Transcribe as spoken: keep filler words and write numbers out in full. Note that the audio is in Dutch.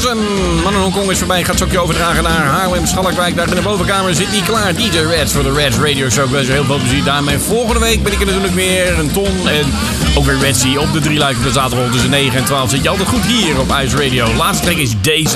Johnson. Man in Hongkong is voorbij. Gaat zokje overdragen naar Haarlem, Schalkwijk. Daar in de bovenkamer zit hij klaar. D J Reds voor de Reds Radio Show. Ik wens je heel veel plezier daarmee. Volgende week ben ik er natuurlijk weer. Een ton en ook weer Redsie op de drie luik op de zaterdag tussen negen en twaalf. Zit je altijd goed hier op Ice Radio. Laatste track is deze.